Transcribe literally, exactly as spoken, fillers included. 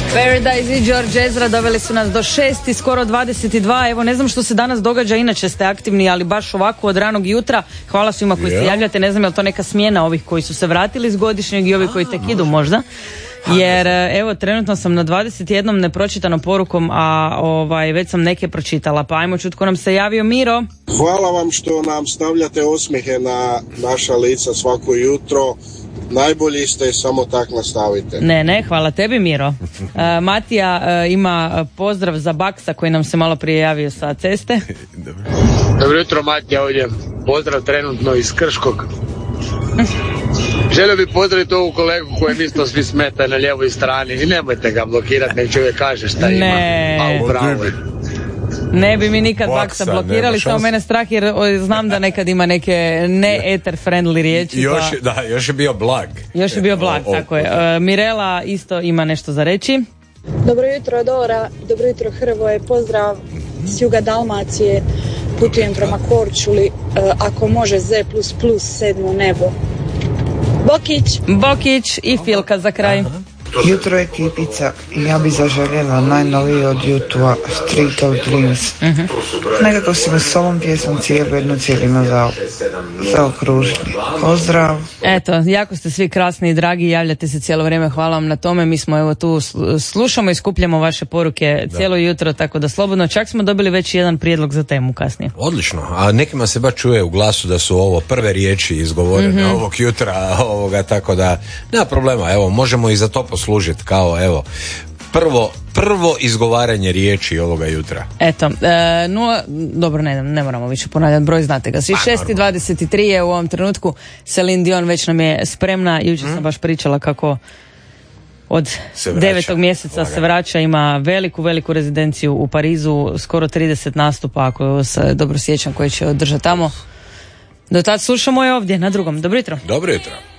Paradise i George Ezra doveli su nas do šest i skoro dvadeset dva. Evo, ne znam što se danas događa, inače ste aktivni, ali baš ovako od ranog jutra. Hvala svima koji yeah. se javljate, ne znam je li to neka smjena ovih koji su se vratili iz godišnjeg i ovih koji tek idu možda. Jer evo, trenutno sam na dvadeset jednom nepročitanom porukom, a ovaj, već sam neke pročitala, pa ajmo čut ko nam se javio. Miro. Hvala vam što nam stavljate osmijehe na naša lica svako jutro. Najbolji ste, samo tak nastavite. Ne, ne, hvala tebi, Miro. Uh, Matija uh, ima pozdrav za Baksa koji nam se malo prije javio sa ceste. Dobro jutro, Matija ovdje. Pozdrav trenutno iz Krškog. Želio bih pozdraviti ovu kolegu kojem isto svi smeta na lijevoj strani i nemojte ga blokirati, nek čovjek kaže šta ima. Ne. A upravo je. Ne bi mi nikad Baksa blokirali, samo mene strah jer znam da nekad ima neke ne eter friendly riječi. Još, pa... Da, još je bio blag. Još je bio blag, o, o, tako je. Uh, Mirela isto ima nešto za reći. Dobro jutro Dora, dobro jutro Hrvoje, pozdrav s juga Dalmacije, putujem prema Korčuli, uh, ako može Z plus plus sedmo nebo. Bokić. Bokić i Filka za kraj. Aha. Jutro ekipica, ja bi zaželjela najnoviji od YouTube-a Street of Dreams. Uh-huh. Nekako si me s ovom pjesmom cijelu jednu cijelinu za, zaokružili. Pozdrav. Eto, jako ste svi krasni i dragi, javljate se cijelo vrijeme, hvala vam na tome. Mi smo evo tu, slušamo i skupljamo vaše poruke cijelo da. jutro, tako da slobodno. Čak smo dobili već jedan prijedlog za temu kasnije. Odlično, a nekima se baš čuje u glasu da su ovo prve riječi izgovorene mm-hmm. ovog jutra, ovoga, tako da nema problema, evo, možemo i za to služiti kao evo prvo, prvo izgovaranje riječi ovoga jutra. Eto, e, nula, dobro ne, ne moramo više ponavljati broj, znate ga svi. šest i dvadeset tri je u ovom trenutku. Celine Dion već nam je spremna. Jučer hmm? sam baš pričala kako od devetog mjeseca Laga. se vraća, ima veliku, veliku rezidenciju u Parizu, skoro trideset nastupa, ako se dobro sjećam, koji će održati tamo. Do tad slušamo je ovdje na drugom. Dobro jutro. Dobro jutro.